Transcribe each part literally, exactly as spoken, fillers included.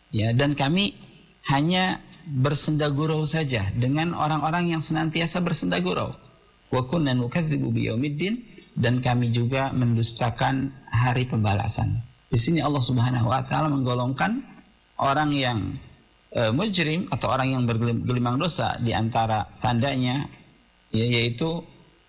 Ya, dan kami hanya bersendagurau saja dengan orang-orang yang senantiasa bersendagurau. Wa kunna nukadzibu biyaumiddin, dan kami juga mendustakan hari pembalasan. Di sini Allah Subhanahu wa taala menggolongkan orang yang e, mujrim atau orang yang bergelimang dosa, di antara tandanya ya, yaitu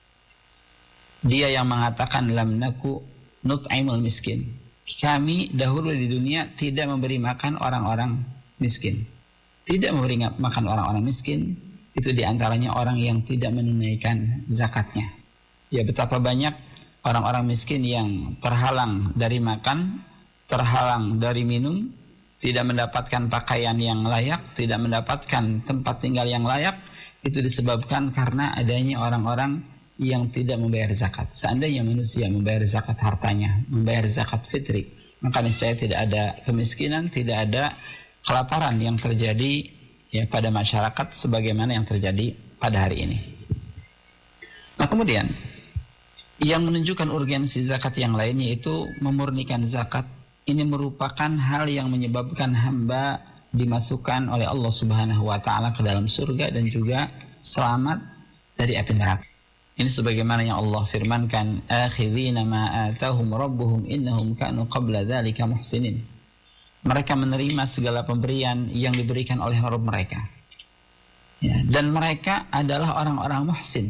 dia yang mengatakan lam naku nut'imul miskin. Kami dahulu di dunia tidak memberi makan orang-orang miskin. Tidak memberi makan orang-orang miskin, itu di antaranya orang yang tidak menunaikan zakatnya. Ya, betapa banyak orang-orang miskin yang terhalang dari makan, terhalang dari minum, tidak mendapatkan pakaian yang layak, tidak mendapatkan tempat tinggal yang layak. Itu disebabkan karena adanya orang-orang yang tidak membayar zakat. Seandainya manusia membayar zakat hartanya, membayar zakat fitri, maka niscaya tidak ada kemiskinan, tidak ada kelaparan yang terjadi ya pada masyarakat sebagaimana yang terjadi pada hari ini. Nah, kemudian yang menunjukkan urgensi zakat yang lain, yaitu memurnikan zakat. Ini merupakan hal yang menyebabkan hamba dimasukkan oleh Allah Subhanahu wa taala ke dalam surga dan juga selamat dari api neraka. Ini sebagaimana yang Allah firmankan, akhidhina ma atahum rabbuhum innahum kanu qabla dzalika muhsinin. Mereka menerima segala pemberian yang diberikan oleh Rabb mereka. Ya, dan mereka adalah orang-orang muhsin.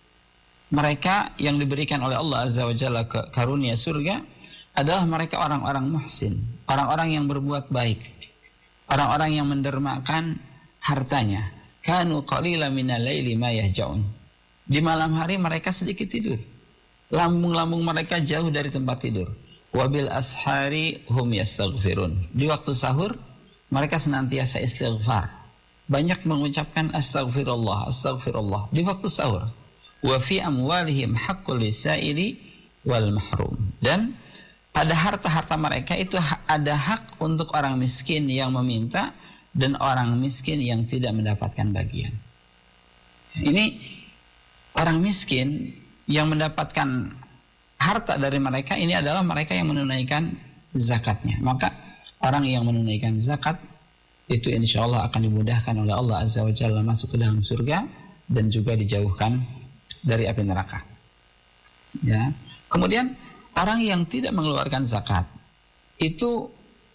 Mereka yang diberikan oleh Allah Azza wa Jalla ke karunia surga adalah mereka orang-orang muhsin, orang-orang yang berbuat baik, orang-orang yang mendermakan hartanya. Kanu qalila minal laili ma yahjaun. Di malam hari mereka sedikit tidur. Lambung-lambung mereka jauh dari tempat tidur. Wabil ashari hum yastaghfirun. Di waktu sahur mereka senantiasa istighfar. Banyak mengucapkan astaghfirullah, astaghfirullah di waktu sahur. Wa fi amwalihim haqqul lisaili wal mahrum. Dan pada harta-harta mereka itu ada hak untuk orang miskin yang meminta dan orang miskin yang tidak mendapatkan bagian. Ini orang miskin yang mendapatkan harta dari mereka, ini adalah mereka yang menunaikan zakatnya. Maka orang yang menunaikan zakat itu insya Allah akan dimudahkan oleh Allah Azza wa Jalla masuk ke dalam surga dan juga dijauhkan dari api neraka. Ya. Kemudian orang yang tidak mengeluarkan zakat itu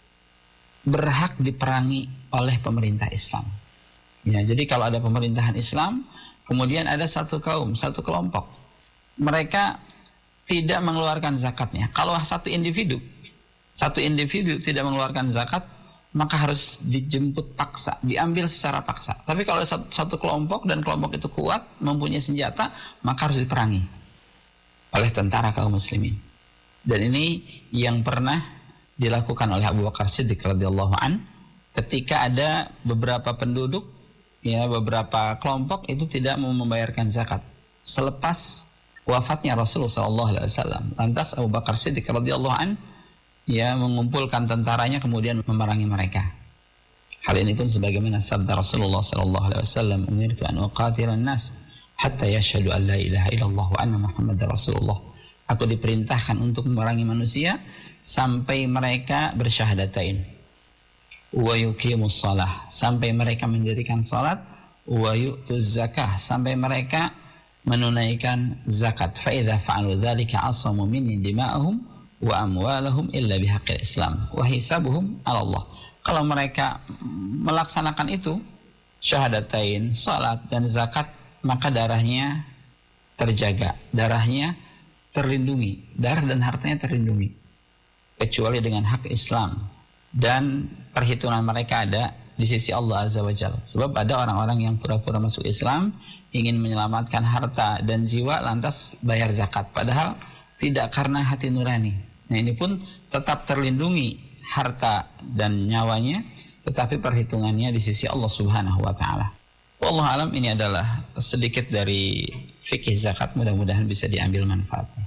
berhak diperangi oleh pemerintah Islam. Ya, jadi kalau ada pemerintahan Islam, kemudian ada satu kaum, satu kelompok, mereka tidak mengeluarkan zakatnya. Kalau satu individu, satu individu tidak mengeluarkan zakat, maka harus dijemput paksa, diambil secara paksa. Tapi kalau satu, satu kelompok dan kelompok itu kuat, mempunyai senjata, maka harus diperangi oleh tentara kaum muslimin. Dan ini yang pernah dilakukan oleh Abu Bakar Siddiq radhiyallahu an, ketika ada beberapa penduduk, ya beberapa kelompok itu tidak mau membayarkan zakat selepas wafatnya Rasulullah sallallahu alaihi wasallam. Lantas Abu Bakar Siddiq radhiyallahu an ya mengumpulkan tentaranya kemudian memerangi mereka. Hal ini pun sebagaimana sabda Rasulullah sallallahu alaihi wasallam, "Umirtu an uqatilan nas hatta yashhadu an la ilaha illallah wa anna Muhammadar Rasulullah." Aku diperintahkan untuk memerangi manusia sampai mereka bersyahadatain. Wa yuqimus shalah, sampai mereka mendirikan salat. Wa yu'tuz zakah, sampai mereka menunaikan zakat. Fa idza fa'alu dzalika 'asamu minni dima'ahum wa amwalahum illa bihaqqil Islam wa hisabuhum 'ala Allah. Kalau mereka melaksanakan itu, syahadatain, salat dan zakat, maka darahnya terjaga, darahnya terlindungi, darah dan hartanya terlindungi, kecuali dengan hak Islam, dan perhitungan mereka ada di sisi Allah Azza wa Jalla. Sebab ada orang-orang yang pura-pura masuk Islam, ingin menyelamatkan harta dan jiwa, lantas bayar zakat, padahal tidak karena hati nurani. Nah, ini pun tetap terlindungi harta dan nyawanya, tetapi perhitungannya di sisi Allah Subhanahu wa taala. Wallahu alam, ini adalah sedikit dari fikih zakat, mudah-mudahan bisa diambil manfaatnya.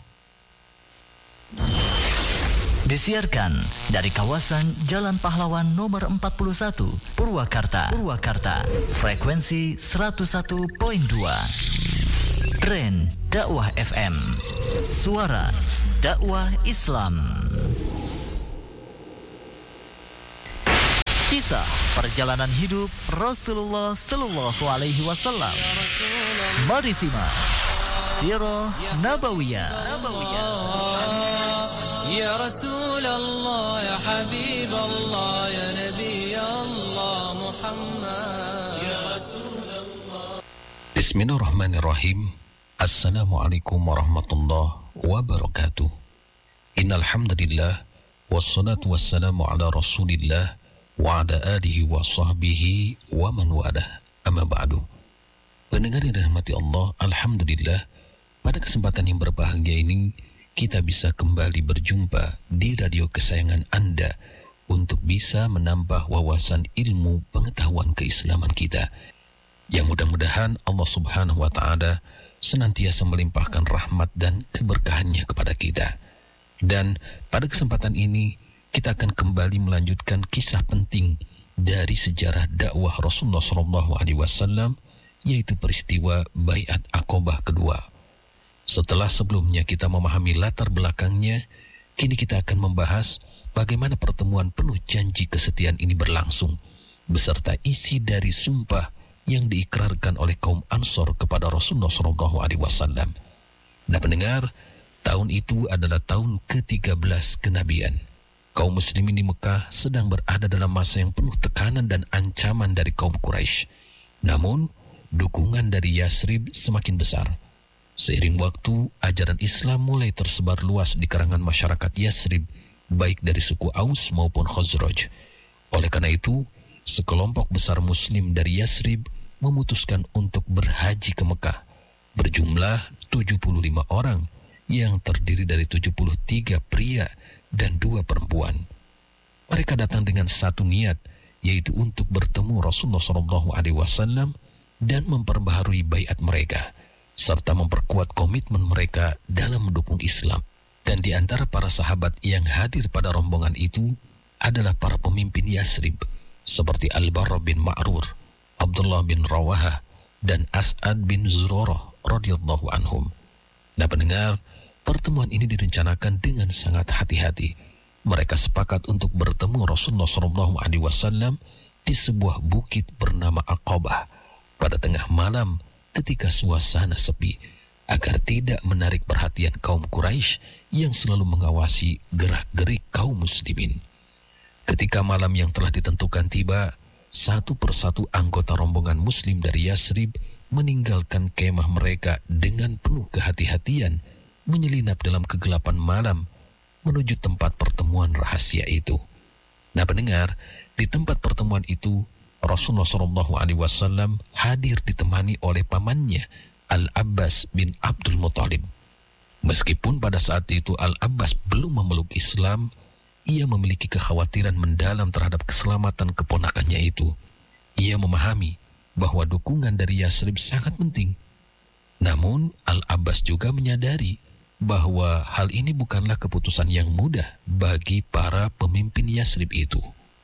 Disiarkan dari kawasan Jalan Pahlawan nomor empat puluh satu, Purwakarta. Purwakarta. Frekuensi seratus satu koma dua. Tren Dakwah F M. Suara Dakwah Islam. Kisah perjalanan hidup Rasulullah Sallallahu Alaihi Wasallam. Mari simak Sirah Nabawiyah. Ya Rasulullah, ya Habiballah, ya Nabi Allah Muhammad, ya Rasulullah. Bismillahirrahmanirrahim. Assalamualaikum warahmatullahi wabarakatuh. Innal hamdalillah wassalatu wassalamu ala Rasulillah wa ala alihi wa sahbihi wa man walah. Amma ba'du. Pendengar yang dirahmati Allah, alhamdulillah, pada kesempatan yang berbahagia ini kita bisa kembali berjumpa di radio kesayangan Anda untuk bisa menambah wawasan ilmu pengetahuan keislaman kita. Yang mudah-mudahan Allah Subhanahu wa taala senantiasa melimpahkan rahmat dan keberkahannya kepada kita. Dan pada kesempatan ini kita akan kembali melanjutkan kisah penting dari sejarah dakwah Rasulullah shallallahu alaihi wasallam, yaitu peristiwa Baiat Aqabah kedua. Setelah sebelumnya kita memahami latar belakangnya, kini kita akan membahas bagaimana pertemuan penuh janji kesetiaan ini berlangsung, beserta isi dari sumpah yang diikrarkan oleh kaum Ansor kepada Rasulullah shallallahu alaihi wasallam. Nah pendengar, tahun itu adalah tahun ke tiga belas kenabian. Kaum muslimin di Mekah sedang berada dalam masa yang penuh tekanan dan ancaman dari kaum Quraisy. Namun, dukungan dari Yasrib semakin besar. Seiring waktu, ajaran Islam mulai tersebar luas di kalangan masyarakat Yasrib, baik dari suku Aus maupun Khazraj. Oleh karena itu, sekelompok besar muslim dari Yasrib memutuskan untuk berhaji ke Mekah, berjumlah tujuh puluh lima orang, yang terdiri dari tujuh puluh tiga pria dan dua perempuan. Mereka datang dengan satu niat, yaitu untuk bertemu Rasulullah shallallahu alaihi wasallam dan memperbaharui baiat mereka, serta memperkuat komitmen mereka dalam mendukung Islam. Dan di antara para sahabat yang hadir pada rombongan itu adalah para pemimpin Yasrib, seperti Al-Barra bin Ma'rur, Abdullah bin Rawahah, dan As'ad bin Zurarah radhiyallahu anhum. Nah pendengar, pertemuan ini direncanakan dengan sangat hati-hati. Mereka sepakat untuk bertemu Rasulullah shallallahu alaihi wasallam di sebuah bukit bernama Aqabah pada tengah malam ketika suasana sepi, agar tidak menarik perhatian kaum Quraisy yang selalu mengawasi gerak-gerik kaum muslimin. Ketika malam yang telah ditentukan tiba, satu persatu anggota rombongan muslim dari Yasrib meninggalkan kemah mereka dengan penuh kehati-hatian, menyelinap dalam kegelapan malam menuju tempat pertemuan rahasia itu. Nah pendengar, di tempat pertemuan itu Rasulullah shallallahu alaihi wasallam hadir ditemani oleh pamannya Al-Abbas bin Abdul Muthalib. Meskipun pada saat itu Al-Abbas belum memeluk Islam, ia memiliki kekhawatiran mendalam terhadap keselamatan keponakannya itu. Ia memahami bahwa dukungan dari Yasrib sangat penting. Namun Al-Abbas juga menyadari bahwa hal ini bukanlah keputusan yang mudah bagi para pemimpin Yasrib itu.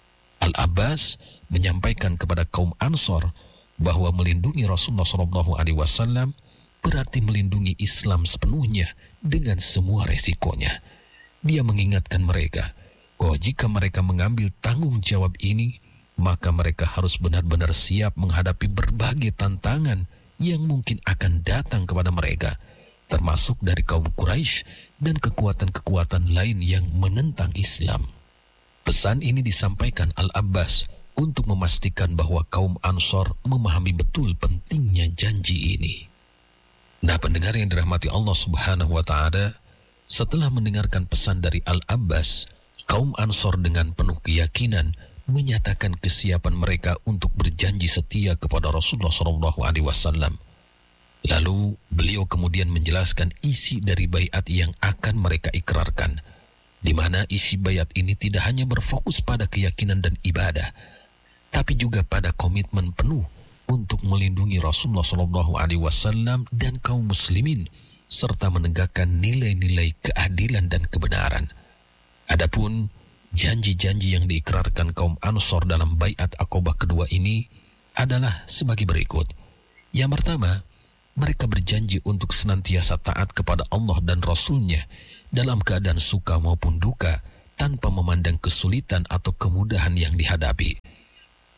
Al-Abbas menyampaikan kepada kaum Ansor bahwa melindungi Rasulullah shallallahu alaihi wasallam berarti melindungi Islam sepenuhnya dengan semua resikonya. Dia mengingatkan mereka bahwa jika mereka mengambil tanggung jawab ini, maka mereka harus benar-benar siap menghadapi berbagai tantangan yang mungkin akan datang kepada mereka, termasuk dari kaum Quraisy dan kekuatan-kekuatan lain yang menentang Islam. Pesan ini disampaikan Al-Abbas untuk memastikan bahwa kaum Ansor memahami betul pentingnya janji ini. Nah pendengar yang dirahmati Allah Subhanahu wa ta'ala, setelah mendengarkan pesan dari Al-Abbas, kaum Ansor dengan penuh keyakinan menyatakan kesiapan mereka untuk berjanji setia kepada Rasulullah shallallahu alaihi wasallam. Lalu beliau kemudian menjelaskan isi dari baiat yang akan mereka ikrarkan, di mana isi baiat ini tidak hanya berfokus pada keyakinan dan ibadah, tapi juga pada komitmen penuh untuk melindungi Rasulullah shallallahu alaihi wasallam dan kaum muslimin, serta menegakkan nilai-nilai keadilan dan kebenaran. Adapun janji-janji yang diikrarkan kaum Ansor dalam Baiat Aqabah kedua ini adalah sebagai berikut. Yang pertama, mereka berjanji untuk senantiasa taat kepada Allah dan Rasul-Nya dalam keadaan suka maupun duka, tanpa memandang kesulitan atau kemudahan yang dihadapi.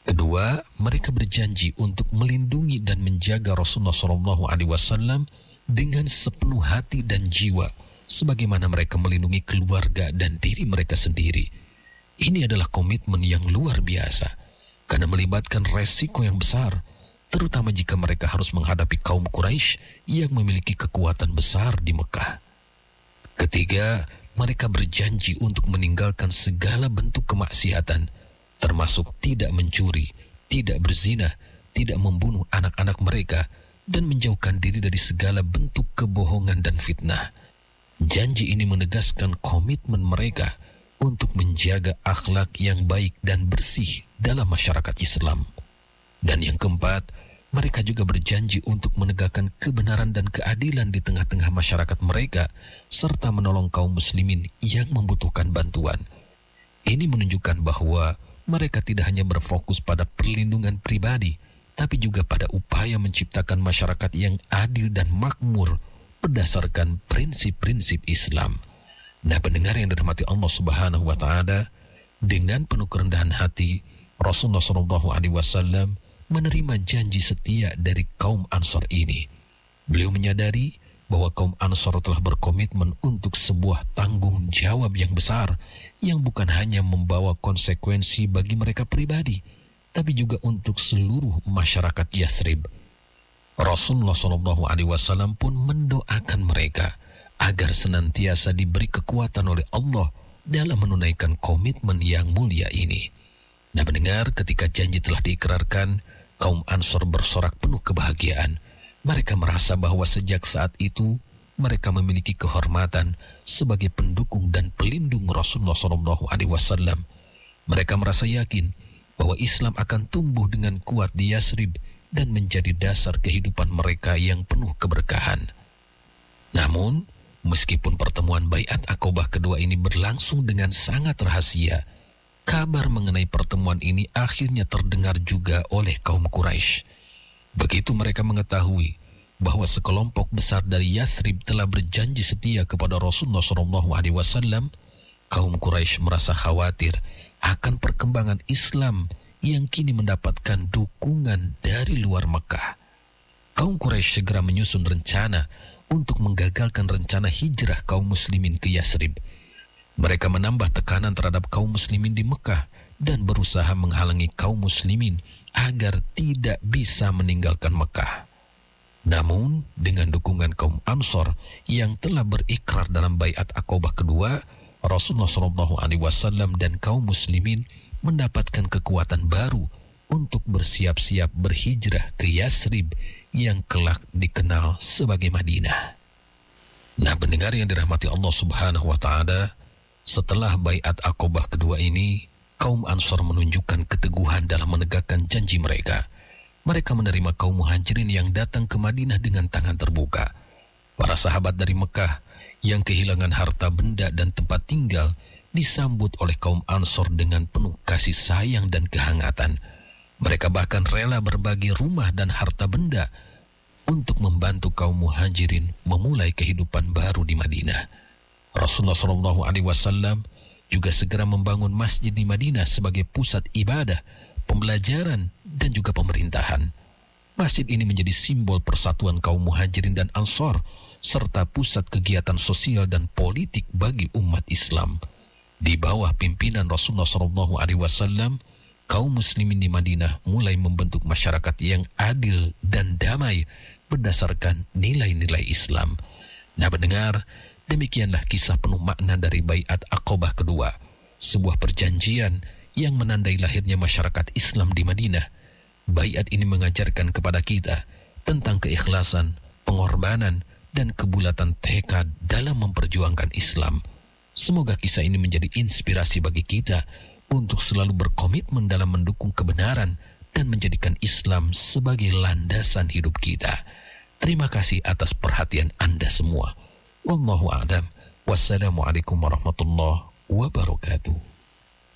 Kedua, mereka berjanji untuk melindungi dan menjaga Rasulullah shallallahu alaihi wasallam dengan sepenuh hati dan jiwa, sebagaimana mereka melindungi keluarga dan diri mereka sendiri. Ini adalah komitmen yang luar biasa, karena melibatkan resiko yang besar, terutama jika mereka harus menghadapi kaum Quraisy yang memiliki kekuatan besar di Mekah. Ketiga, mereka berjanji untuk meninggalkan segala bentuk kemaksiatan, termasuk tidak mencuri, tidak berzina, tidak membunuh anak-anak mereka, dan menjauhkan diri dari segala bentuk kebohongan dan fitnah. Janji ini menegaskan komitmen mereka untuk menjaga akhlak yang baik dan bersih dalam masyarakat Islam. Dan yang keempat, mereka juga berjanji untuk menegakkan kebenaran dan keadilan di tengah-tengah masyarakat mereka, serta menolong kaum muslimin yang membutuhkan bantuan. Ini menunjukkan bahwa mereka tidak hanya berfokus pada perlindungan pribadi, tapi juga pada upaya menciptakan masyarakat yang adil dan makmur berdasarkan prinsip-prinsip Islam. Nah, pendengar yang dirahmati Allah Subhanahu wa Ta'ala, dengan penuh kerendahan hati, Rasulullah shallallahu alaihi wasallam menerima janji setia dari kaum Ansor ini. Beliau menyadari bahwa kaum Ansor telah berkomitmen untuk sebuah tanggung jawab yang besar, yang bukan hanya membawa konsekuensi bagi mereka pribadi, tapi juga untuk seluruh masyarakat Yathrib. Rasulullah shallallahu alaihi wasallam pun mendoakan mereka agar senantiasa diberi kekuatan oleh Allah dalam menunaikan komitmen yang mulia ini. Nah, mendengar, ketika janji telah diikrarkan, kaum Ansor bersorak penuh kebahagiaan. Mereka merasa bahwa sejak saat itu mereka memiliki kehormatan sebagai pendukung dan pelindung Rasulullah shallallahu alaihi wasallam. Mereka merasa yakin bahwa Islam akan tumbuh dengan kuat di Yathrib dan menjadi dasar kehidupan mereka yang penuh keberkahan. Namun, meskipun pertemuan Baiat Aqobah kedua ini berlangsung dengan sangat rahasia, kabar mengenai pertemuan ini akhirnya terdengar juga oleh kaum Quraisy. Begitu mereka mengetahui bahwa sekelompok besar dari Yathrib telah berjanji setia kepada Rasulullah shallallahu alaihi wasallam, kaum Quraisy merasa khawatir akan perkembangan Islam yang kini mendapatkan dukungan dari luar Mekah. Kaum Quraisy segera menyusun rencana untuk menggagalkan rencana hijrah kaum muslimin ke Yathrib. Mereka menambah tekanan terhadap kaum muslimin di Mekah dan berusaha menghalangi kaum muslimin agar tidak bisa meninggalkan Mekah. Namun, dengan dukungan kaum Ansor yang telah berikrar dalam Baiat Aqobah kedua, Rasulullah shallallahu alaihi wasallam dan kaum muslimin mendapatkan kekuatan baru untuk bersiap-siap berhijrah ke Yathrib yang kelak dikenal sebagai Madinah. Nah, pendengar yang dirahmati Allah Subhanahu wa Ta'ala, setelah Baiat Aqobah kedua ini, kaum Ansor menunjukkan keteguhan dalam menegakkan janji mereka. Mereka menerima kaum Muhajirin yang datang ke Madinah dengan tangan terbuka. Para sahabat dari Mekah yang kehilangan harta benda dan tempat tinggal disambut oleh kaum Ansor dengan penuh kasih sayang dan kehangatan. Mereka bahkan rela berbagi rumah dan harta benda untuk membantu kaum Muhajirin memulai kehidupan baru di Madinah. Rasulullah shallallahu alaihi wasallam juga segera membangun masjid di Madinah sebagai pusat ibadah, pembelajaran, dan juga pemerintahan. Masjid ini menjadi simbol persatuan kaum Muhajirin dan Ansor, serta pusat kegiatan sosial dan politik bagi umat Islam. Di bawah pimpinan Rasulullah shallallahu alaihi wasallam, kaum muslimin di Madinah mulai membentuk masyarakat yang adil dan damai berdasarkan nilai-nilai Islam. Nah, pendengar, demikianlah kisah penuh makna dari Baiat Aqobah kedua, sebuah perjanjian yang menandai lahirnya masyarakat Islam di Madinah. Baiat ini mengajarkan kepada kita tentang keikhlasan, pengorbanan, dan kebulatan tekad dalam memperjuangkan Islam. Semoga kisah ini menjadi inspirasi bagi kita untuk selalu berkomitmen dalam mendukung kebenaran dan menjadikan Islam sebagai landasan hidup kita. Terima kasih atas perhatian Anda semua. Wallahu a'lam. Wassalamualaikum warahmatullahi wabarakatuh.